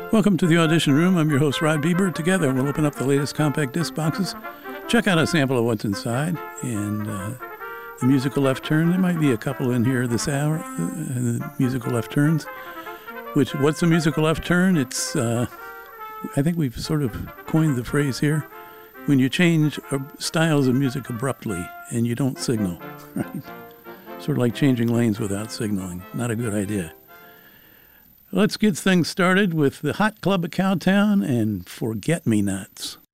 Welcome to the Audition Room. I'm your host, Rod Bieber. Together, we'll open up the latest compact disc boxes, check out a sample of what's inside, and the musical left turn. There might be a couple in here this hour, the musical left turns. What's a musical left turn? It's, I think we've sort of coined the phrase here, when you change styles of music abruptly and you don't signal, right? Sort of like changing lanes without signaling. Not a good idea. Let's get things started with the Hot Club of Cowtown and Forget Me Nots.